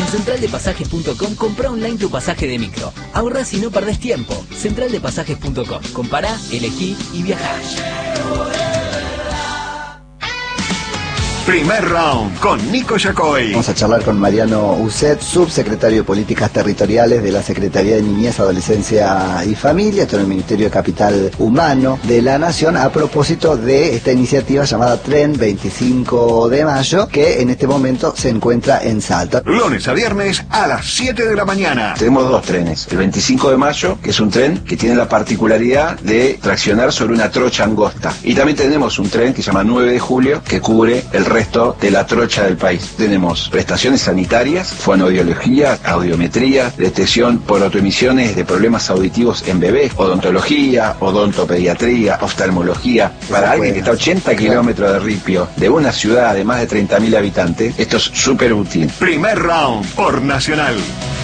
En centraldepasajes.com compra online tu pasaje de micro. Ahorrás y no perdés tiempo. Centraldepasajes.com. Compará, elegí y viajá. Primer round con Nico Yacoy. Vamos a charlar con Mariano Uset, subsecretario de Políticas Territoriales de la Secretaría de Niñez, Adolescencia y Familia, esto en el Ministerio de Capital Humano de la Nación, a propósito de esta iniciativa llamada Tren 25 de Mayo, que en este momento se encuentra en Salta. Lunes a viernes a las 7 de la mañana. Tenemos dos trenes. El 25 de Mayo, que es un tren que tiene la particularidad de traccionar sobre una trocha angosta. Y también tenemos un tren que se llama 9 de Julio, que cubre el resto de la trocha del país. Tenemos prestaciones sanitarias, fonoaudiología, audiometría, detección por autoemisiones de problemas auditivos en bebés, odontología, odontopediatría, oftalmología. Para alguien que está a 80 kilómetros de Ripio, de una ciudad de más de 30.000 habitantes, esto es súper útil. Primer round por Nacional.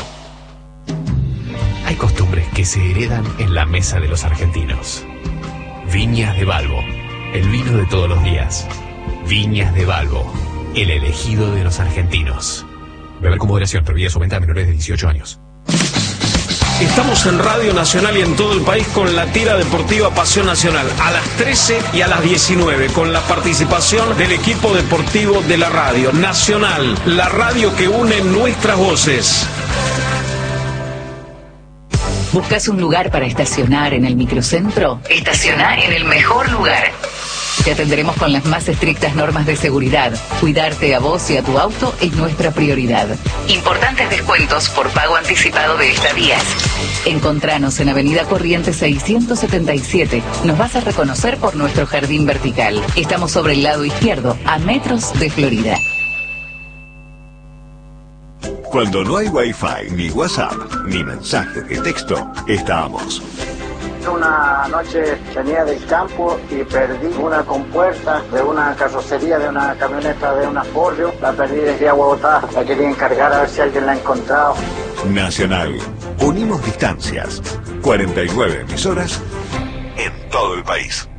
Hay costumbres que se heredan en la mesa de los argentinos. Viñas de Balbo, el vino de todos los días. Viñas de Balbo, el elegido de los argentinos. Beber con moderación, prohibida su venta a menores de 18 años. Estamos en Radio Nacional y en todo el país con la tira deportiva Pasión Nacional a las 13 y a las 19 con la participación del equipo deportivo de la Radio Nacional, la radio que une nuestras voces. ¿Buscas un lugar para estacionar en el microcentro? Estaciona en el mejor lugar. Te atenderemos con las más estrictas normas de seguridad. Cuidarte a vos y a tu auto es nuestra prioridad. Importantes descuentos por pago anticipado de estadías. Encontranos en Avenida Corrientes 677. Nos vas a reconocer por nuestro jardín vertical. Estamos sobre el lado izquierdo, a metros de Florida. Cuando no hay Wi-Fi, ni WhatsApp, ni mensajes de texto, estábamos. Una noche venía del campo y perdí una compuerta de una carrocería de una camioneta de una Forrio. La perdí desde agua botada, la quería encargar a ver si alguien la ha encontrado. Nacional. Unimos distancias. 49 emisoras en todo el país.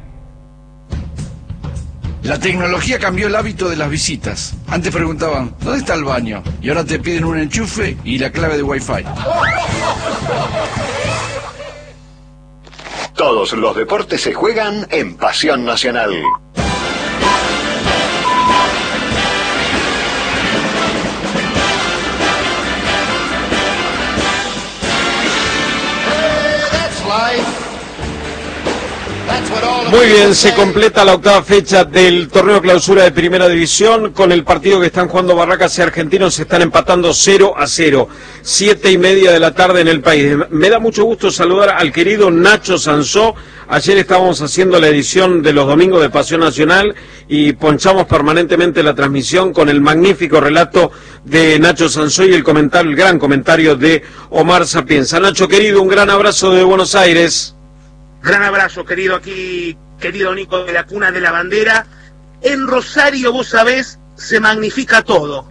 La tecnología cambió el hábito de las visitas. Antes preguntaban, ¿dónde está el baño? Y ahora te piden un enchufe y la clave de Wi-Fi. Todos los deportes se juegan en Pasión Nacional. Muy bien, se completa la octava fecha del torneo clausura de Primera División con el partido que están jugando Barracas y Argentinos. Se están empatando 0-0, 7:30 de la tarde en el país. Me da mucho gusto saludar al querido Nacho Sansó. Ayer estábamos haciendo la edición de los domingos de Pasión Nacional y ponchamos permanentemente la transmisión con el magnífico relato de Nacho Sansó y el gran comentario de Omar Sapienza. Nacho querido, un gran abrazo de Buenos Aires. Gran abrazo, querido, aquí, querido Nico, de la cuna de la bandera. En Rosario, vos sabés, se magnifica todo.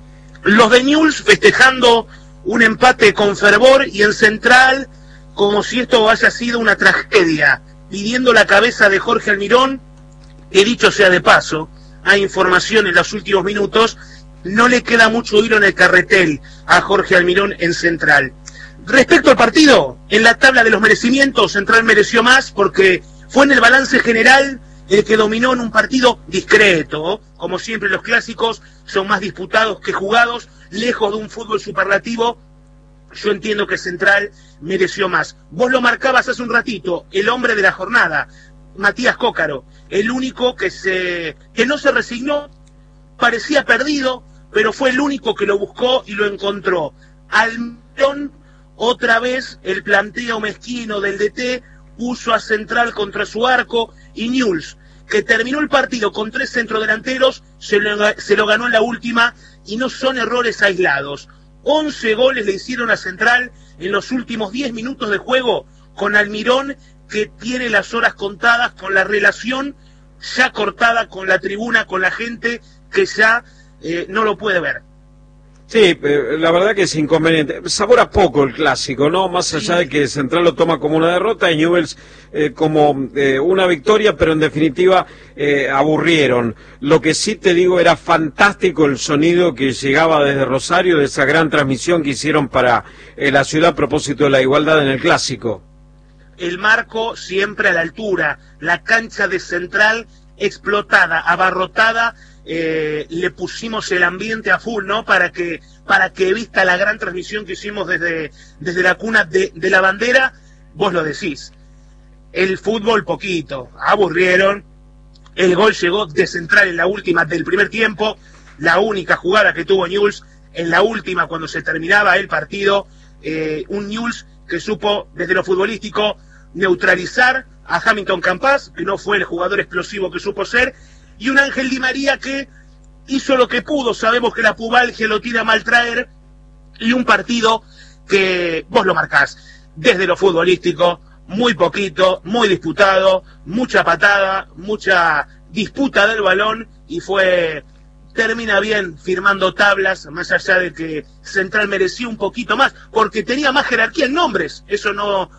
Los de Newell's festejando un empate con fervor y en Central, como si esto haya sido una tragedia, pidiendo la cabeza de Jorge Almirón, que dicho sea de paso, hay información en los últimos minutos, no le queda mucho hilo en el carretel a Jorge Almirón en Central. Respecto al partido, en la tabla de los merecimientos, Central mereció más porque fue en el balance general el que dominó en un partido discreto. Como siempre, los clásicos son más disputados que jugados, lejos de un fútbol superlativo. Yo entiendo que Central mereció más. Vos lo marcabas hace un ratito, el hombre de la jornada, Matías Cócaro, el único que no se resignó, parecía perdido, pero fue el único que lo buscó y lo encontró. Almirón, otra vez el planteo mezquino del DT puso a Central contra su arco y Newell's, que terminó el partido con 3 centrodelanteros, se lo ganó en la última y no son errores aislados. 11 goles le hicieron a Central en los últimos 10 minutos de juego con Almirón, que tiene las horas contadas, con la relación ya cortada con la tribuna, con la gente que ya no lo puede ver. Sí, la verdad que es inconveniente. Sabora poco el clásico, ¿no? Más allá de que Central lo toma como una derrota y Newell's como una victoria, pero en definitiva aburrieron. Lo que sí te digo, era fantástico el sonido que llegaba desde Rosario de esa gran transmisión que hicieron para la ciudad a propósito de la igualdad en el clásico. El marco siempre a la altura, la cancha de Central explotada, abarrotada. Le pusimos el ambiente a full, ¿no? Para que vista la gran transmisión que hicimos desde la cuna de la bandera. Vos lo decís, el fútbol poquito, aburrieron. El gol llegó de Central en la última del primer tiempo, la única jugada que tuvo Newell's en la última cuando se terminaba el partido. Un Newell's que supo desde lo futbolístico neutralizar a Hamilton Campas, que no fue el jugador explosivo que supo ser, y un Ángel Di María que hizo lo que pudo. Sabemos que la pubalgia lo tiene a mal traer, y un partido que vos lo marcás desde lo futbolístico, muy poquito, muy disputado, mucha patada, mucha disputa del balón, y termina bien firmando tablas, más allá de que Central merecía un poquito más, porque tenía más jerarquía en nombres, eso no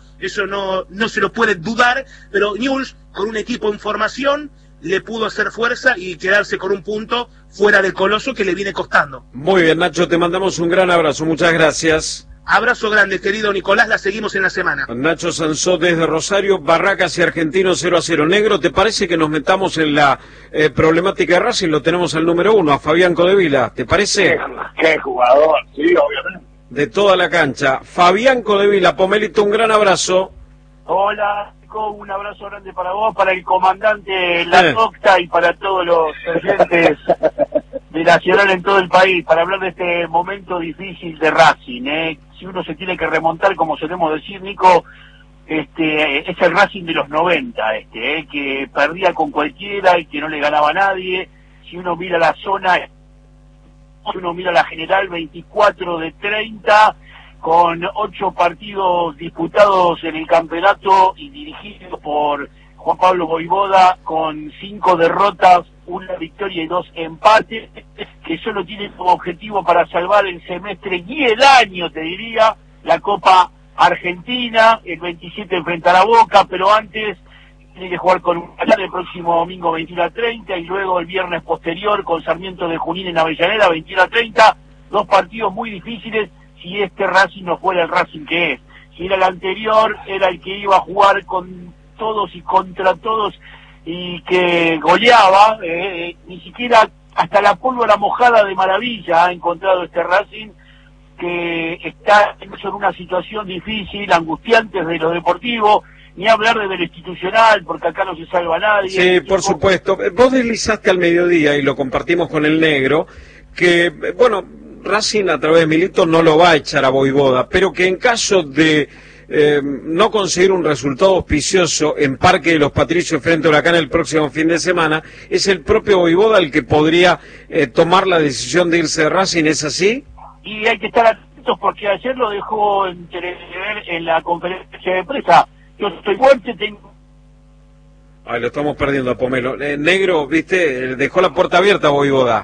se lo puede dudar, pero Newell's, con un equipo en formación, le pudo hacer fuerza y quedarse con un punto fuera del Coloso que le viene costando. Muy bien, Nacho, te mandamos un gran abrazo, muchas gracias. Abrazo grande, querido Nicolás, la seguimos en la semana. Nacho Sansó desde Rosario, Barracas y Argentinos 0-0. Negro, ¿te parece que nos metamos en la problemática de Racing? Lo tenemos al número 1, a Fabián Codevila, ¿te parece? Qué jugador, sí, obviamente. De toda la cancha. Fabián Codevila, Pomelito, un gran abrazo. Hola, un abrazo grande para vos, para el comandante La Octa y para todos los oyentes de Nacional en todo el país, para hablar de este momento difícil de Racing. Si uno se tiene que remontar, como solemos decir, Nico, es el Racing de los 90, que perdía con cualquiera y que no le ganaba a nadie. Si uno mira la zona, si uno mira la general, 24 de 30, con 8 partidos disputados en el campeonato y dirigido por Juan Pablo Voivoda, con 5 derrotas, 1 victoria y 2 empates, que solo tiene como objetivo para salvar el semestre y el año, te diría, la Copa Argentina. El 27 enfrentará a Boca, pero antes tiene que jugar con Huracán el próximo domingo 21:30 y luego el viernes posterior con Sarmiento de Junín en Avellaneda 21:30. 2 partidos muy difíciles. Si este Racing no fuera el Racing que es, si era el anterior, era el que iba a jugar con todos y contra todos y que goleaba, ni siquiera hasta la pólvora mojada de maravilla ha encontrado este Racing, que está en una situación difícil, angustiante de lo deportivo, ni hablar de lo institucional, porque acá no se salva nadie. Sí, por supuesto. Vos deslizaste al mediodía, y lo compartimos con el Negro, que, bueno, Racing a través de Milito no lo va a echar a Voivoda, pero que en caso de no conseguir un resultado auspicioso en Parque de los Patricios frente a Huracán el próximo fin de semana, es el propio Voivoda el que podría tomar la decisión de irse de Racing, ¿es así? Y hay que estar atentos porque ayer lo dejó entrever en la conferencia de prensa. Yo estoy fuerte, tengo... Ay, lo estamos perdiendo a Pomelo. Negro, viste, dejó la puerta abierta a Voivoda.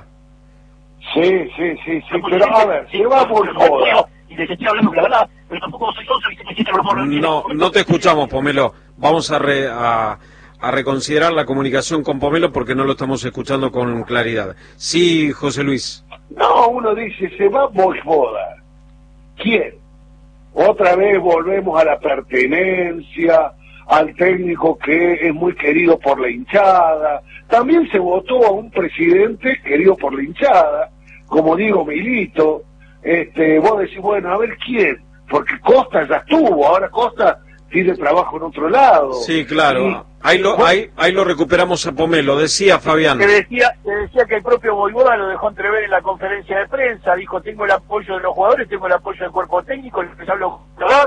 Sí, pero a ver, se va por joda. Y les estoy hablando la verdad, pero tampoco soy socio y se me siente No te escuchamos, Pomelo. Vamos a reconsiderar la comunicación con Pomelo porque no lo estamos escuchando con claridad. Sí, José Luis. No, uno dice, se va Voivoda. ¿Quién? Otra vez volvemos a la pertenencia, al técnico que es muy querido por la hinchada. También se votó a un presidente querido por la hinchada, como digo, Milito. Vos decís, bueno, a ver quién, porque Costa ya estuvo, ahora Costa tiene trabajo en otro lado. Sí, claro, ahí lo recuperamos a Pomelo, decía Fabián. Te decía que el propio Voivoda lo dejó entrever en la conferencia de prensa, dijo, tengo el apoyo de los jugadores, tengo el apoyo del cuerpo técnico, les hablo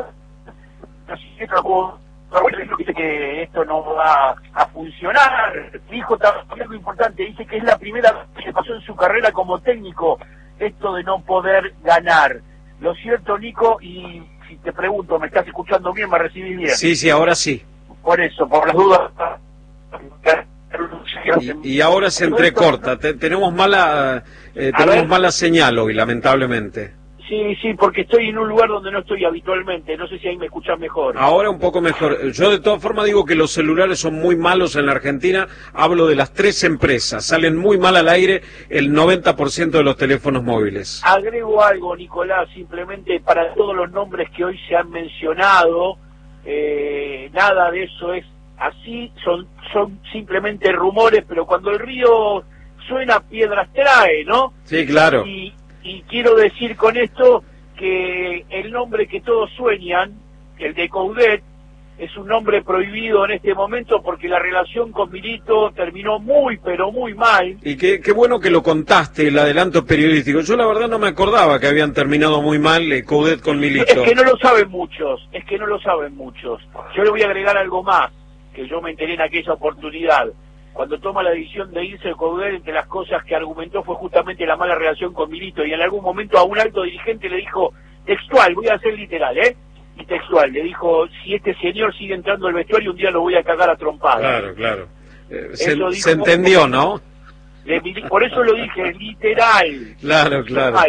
dice que esto no va a funcionar. Dijo también algo importante, dice que es la primera vez que pasó en su carrera como técnico esto de no poder ganar. Lo cierto, Nico, y si te pregunto, ¿me estás escuchando bien? ¿Me recibís bien? Sí, ahora sí. Por eso, por las dudas, y ahora se entrecorta. Tenemos mala señal hoy, lamentablemente. Sí, porque estoy en un lugar donde no estoy habitualmente. No sé si ahí me escuchas mejor. Ahora un poco mejor. Yo de todas formas digo que los celulares son muy malos en la Argentina. Hablo de las 3 empresas. Salen muy mal al aire el 90% de los teléfonos móviles. Agrego algo, Nicolás, simplemente para todos los nombres que hoy se han mencionado, nada de eso es así. Son simplemente rumores, pero cuando el río suena, piedras trae, ¿no? Sí, claro. Y quiero decir con esto que el nombre que todos sueñan, el de Coudet, es un nombre prohibido en este momento porque la relación con Milito terminó muy, pero muy mal. Y qué bueno que lo contaste, el adelanto periodístico. Yo la verdad no me acordaba que habían terminado muy mal Coudet con Milito. Es que no lo saben muchos. Yo le voy a agregar algo más, que yo me enteré en aquella oportunidad. Cuando toma la decisión de irse Coudet, entre las cosas que argumentó fue justamente la mala relación con Milito, y en algún momento a un alto dirigente le dijo, textual, voy a hacer literal, y textual, le dijo, si este señor sigue entrando al vestuario, un día lo voy a cagar a trompadas. Claro. Se entendió, ¿no? Por eso lo dije, literal. Claro.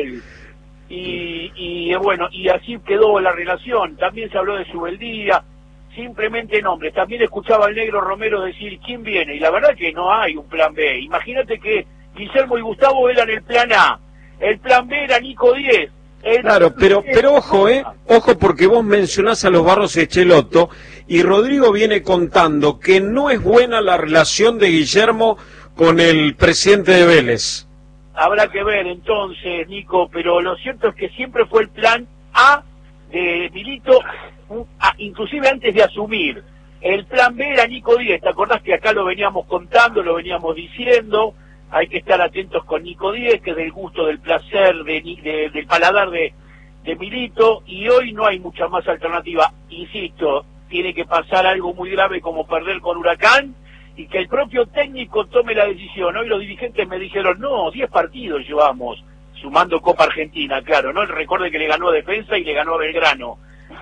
Y bueno, y así quedó la relación. También se habló de su beldía. Simplemente nombres. También escuchaba al negro Romero decir quién viene, y la verdad que no hay un plan B. Imagínate que Guillermo y Gustavo eran el plan A, el plan B era Nico 10. Claro, pero ojo, ojo, porque vos mencionás a los Barros Echelotto y Rodrigo viene contando que no es buena la relación de Guillermo con el presidente de Vélez. Habrá que ver entonces, Nico, pero lo cierto es que siempre fue el plan A de Milito, inclusive antes de asumir. El plan B era Nico 10, ¿te acordás que acá lo veníamos contando, lo veníamos diciendo? Hay que estar atentos con Nico 10, que es del gusto, del placer, del paladar de Milito, y hoy no hay mucha más alternativa. Insisto, tiene que pasar algo muy grave como perder con Huracán, y que el propio técnico tome la decisión. Hoy los dirigentes me dijeron, no, 10 partidos llevamos, sumando Copa Argentina, claro, ¿no? Recuerde que le ganó a Defensa y le ganó a Belgrano.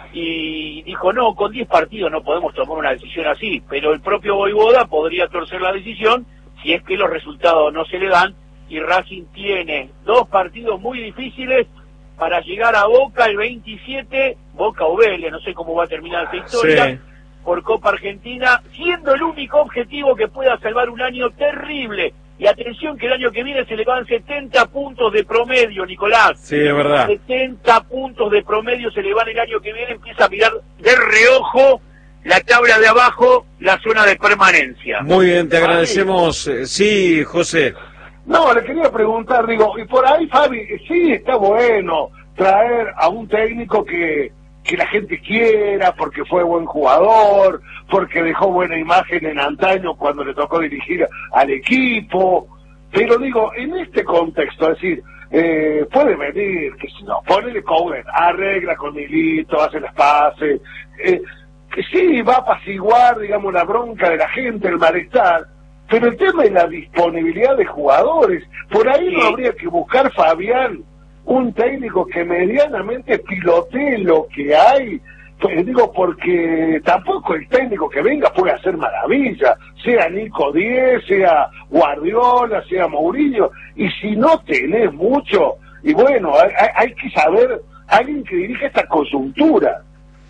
Y dijo, no, con 10 partidos no podemos tomar una decisión así, pero el propio Voivoda podría torcer la decisión si es que los resultados no se le dan, y Racing tiene 2 partidos muy difíciles para llegar a Boca el 27, Boca o Vélez, no sé cómo va a terminar esta historia, sí, por Copa Argentina, siendo el único objetivo que pueda salvar un año terrible. Y atención que el año que viene se le van 70 puntos de promedio, Nicolás. Sí, es verdad. 70 puntos de promedio se le van el año que viene, empieza a mirar de reojo la tabla de abajo, la zona de permanencia. Muy bien, te agradecemos. Sí, José. No, le quería preguntar, digo, y por ahí, Fabi, sí está bueno traer a un técnico que la gente quiera, porque fue buen jugador, porque dejó buena imagen en antaño cuando le tocó dirigir al equipo, pero digo, en este contexto, es decir, puede venir, que si no, ponele Coudet, arregla con Milito, hace las paces, que sí, va a apaciguar, digamos, la bronca de la gente, el malestar, pero el tema es la disponibilidad de jugadores. Por ahí no habría que buscar, Fabián, un técnico que medianamente pilotee lo que hay, pues digo, porque tampoco el técnico que venga puede hacer maravilla, sea Nico 10, sea Guardiola, sea Mourinho, y si no tenés mucho, y bueno, hay que saber, alguien que dirige esta coyuntura.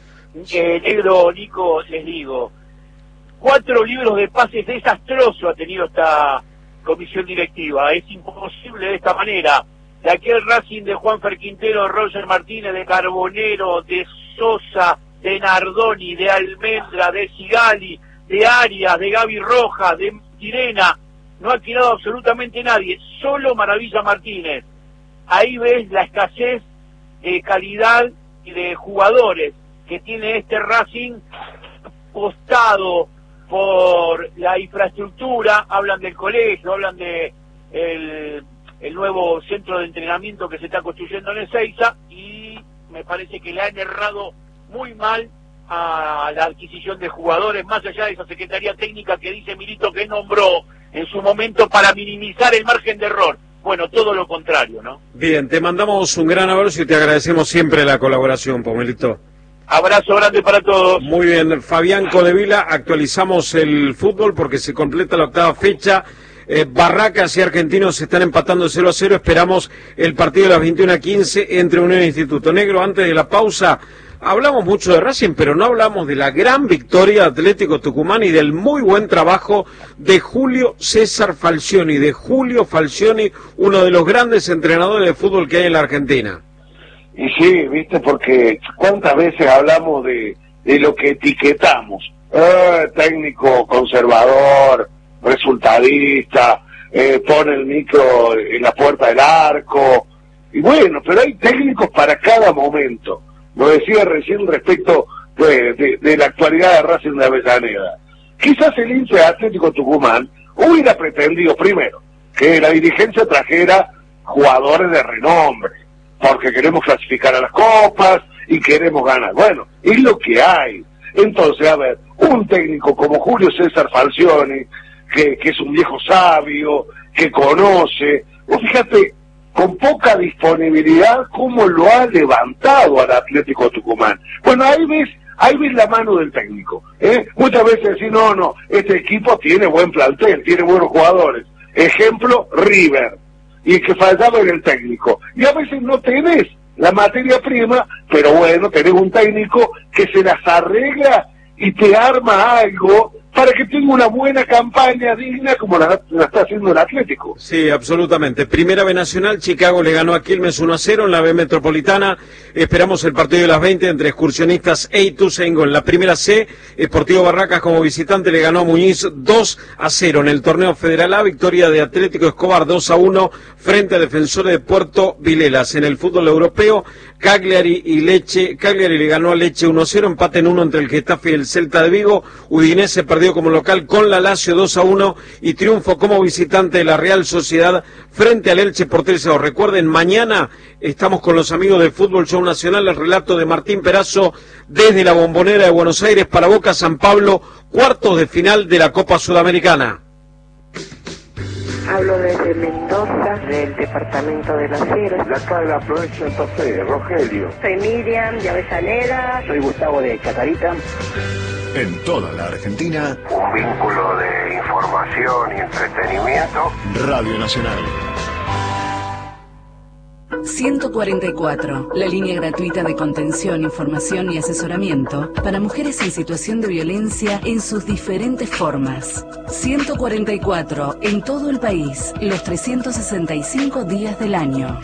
Negro, Nico, les digo, 4 libros de pases desastrosos ha tenido esta comisión directiva, es imposible de esta manera. De aquel Racing de Juanfer Quintero, de Roger Martínez, de Carbonero, de Sosa, de Nardoni, de Almendra, de Sigali, de Arias, de Gaby Rojas, de Sirena, no ha quedado absolutamente nadie, solo Maravilla Martínez. Ahí ves la escasez de calidad y de jugadores que tiene este Racing, apostado por la infraestructura, hablan del colegio, hablan de el nuevo centro de entrenamiento que se está construyendo en Ezeiza, y me parece que le han errado muy mal a la adquisición de jugadores, más allá de esa secretaría técnica que dice Milito que nombró en su momento para minimizar el margen de error. Bueno, todo lo contrario, ¿no? Bien, te mandamos un gran abrazo y te agradecemos siempre la colaboración, Pomelito. Abrazo grande para todos. Muy bien, Fabián Codevila, actualizamos el fútbol porque se completa la octava fecha. Barracas y Argentinos se están empatando 0-0. Esperamos el partido de las 21:15 entre Unión e Instituto Negro. Antes de la pausa, hablamos mucho de Racing, pero no hablamos de la gran victoria de Atlético Tucumán y del muy buen trabajo de Julio César Falcioni, uno de los grandes entrenadores de fútbol que hay en la Argentina. Y sí, viste, porque cuántas veces hablamos de lo que etiquetamos. Técnico conservador, resultadista, pone el micro en la puerta del arco. Y bueno, pero hay técnicos para cada momento. Lo decía recién respecto de la actualidad de Racing de Avellaneda. Quizás el hincha de Atlético Tucumán hubiera pretendido primero que la dirigencia trajera jugadores de renombre, porque queremos clasificar a las copas y queremos ganar. Bueno, es lo que hay. Entonces, a ver, un técnico como Julio César Falcioni, que es un viejo sabio, que conoce, vos fíjate, con poca disponibilidad, cómo lo ha levantado al Atlético Tucumán. Bueno, ahí ves la mano del técnico. Muchas veces decís, no, este equipo tiene buen plantel, tiene buenos jugadores. Ejemplo, River. Y que fallaba en el técnico. Y a veces no tenés la materia prima, pero bueno, tenés un técnico que se las arregla y te arma algo para que tenga una buena campaña digna como la está haciendo el Atlético. Sí, absolutamente. Primera B Nacional, Chicago le ganó a Quilmes 1-0 en la B Metropolitana. Esperamos el partido de las 20 entre Excursionistas e Ituzaingó. En la primera C, Sportivo Barracas como visitante le ganó a Muñiz 2-0. En el torneo Federal A, victoria de Atlético Escobar 2-1 frente a Defensores de Puerto Vilelas. En el fútbol europeo, Cagliari le ganó a Lecce 1-0, empate en 1 entre el Getafe y el Celta de Vigo. Udinese perdió como local con la Lazio 2-1 y triunfo como visitante de la Real Sociedad frente al Elche por 3-2. Recuerden, mañana estamos con los amigos del Fútbol Show Nacional, el relato de Martín Perazo desde la Bombonera de Buenos Aires para Boca San Pablo, cuartos de final de la Copa Sudamericana. Hablo desde Mendoza, del departamento de Las Heras. De acá de la provincia de Santa Fe, Rogelio. Soy Miriam de Avellaneda. Soy Gustavo de Chacarita. En toda la Argentina, un vínculo de información y entretenimiento. Radio Nacional. 144, la línea gratuita de contención, información y asesoramiento para mujeres en situación de violencia en sus diferentes formas. 144, en todo el país, los 365 días del año.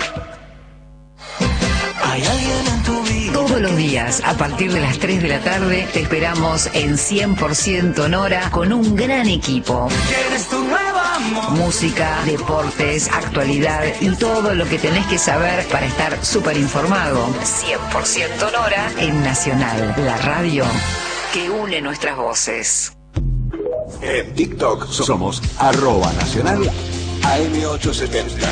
Hay alguien en tu vida. Todos los días, a partir de las 3 de la tarde, te esperamos en 100% Nora con un gran equipo. ¿Quieres tu nuevo amor? Música, deportes, actualidad y todo lo que tenés que saber para estar súper informado. 100% Nora en Nacional, la radio que une nuestras voces. En TikTok somos @Nacional AM870.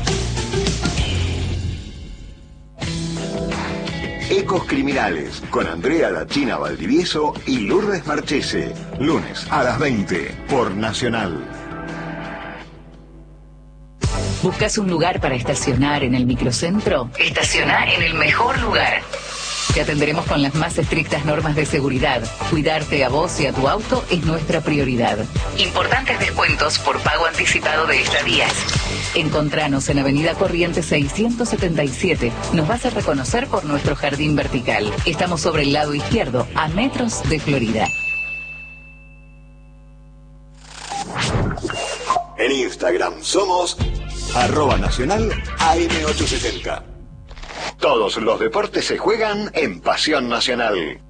Ecos Criminales, con Andrea La China Valdivieso y Lourdes Marchese. Lunes a las 20 por Nacional. ¿Buscas un lugar para estacionar en el microcentro? Estaciona en el mejor lugar. Te atenderemos con las más estrictas normas de seguridad. Cuidarte a vos y a tu auto es nuestra prioridad. Importantes descuentos por pago anticipado de estadías. Encontranos en Avenida Corrientes 677. Nos vas a reconocer por nuestro jardín vertical. Estamos sobre el lado izquierdo, a metros de Florida. En Instagram somos @Nacional AM870. Todos los deportes se juegan en Pasión Nacional.